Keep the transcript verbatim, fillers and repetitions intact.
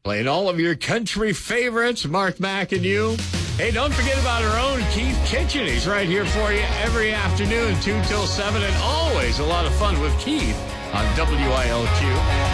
Playing all of your country favorites, Mark Mack and you. Hey, don't forget about our own Keith Kitchen. He's right here for you every afternoon, two till seven, and always a lot of fun with Keith on W I L Q.